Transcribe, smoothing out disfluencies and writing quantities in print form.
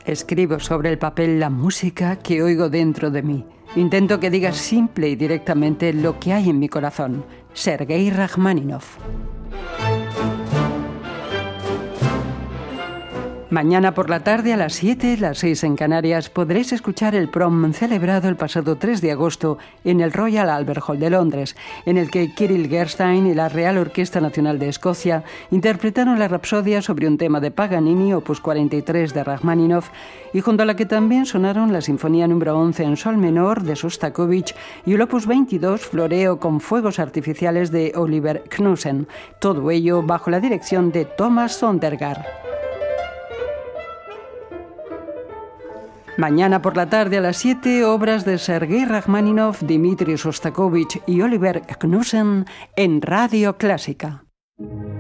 Escribo sobre el papel la música que oigo dentro de mí. Intento que digas simple y directamente lo que hay en mi corazón. Sergei Rajmáninov. Mañana por la tarde a las 7, las 6 en Canarias, podréis escuchar el prom celebrado el pasado 3 de agosto en el Royal Albert Hall de Londres, en el que Kirill Gerstein y la Real Orquesta Nacional de Escocia interpretaron la Rapsodia sobre un tema de Paganini, opus 43 de Rajmáninov, y junto a la que también sonaron la Sinfonía número 11 en sol menor de Sostakovich y el opus 22, Floreo con fuegos artificiales de Oliver Knudsen. Todo ello bajo la dirección de Thomas Sondergaard. Mañana por la tarde a las 7, obras de Sergei Rajmáninov, Dmitri Sostakovich y Oliver Knudsen en Radio Clásica.